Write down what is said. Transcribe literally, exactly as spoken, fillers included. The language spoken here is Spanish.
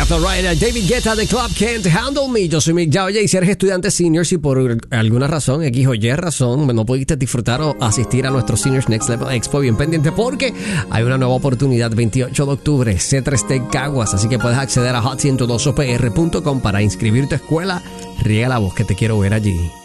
That's all right. David Guetta de Club Can't Handle Me. Yo soy Mick Jagger y si eres estudiante senior, si por alguna razón, X o Y razón, no pudiste disfrutar o asistir a nuestro Seniors Next Level Expo, bien pendiente porque hay una nueva oportunidad veintiocho de octubre, C tres T Caguas, así que puedes acceder a hot ciento dos p r punto com para inscribir tu escuela. Riega la voz que te quiero ver allí.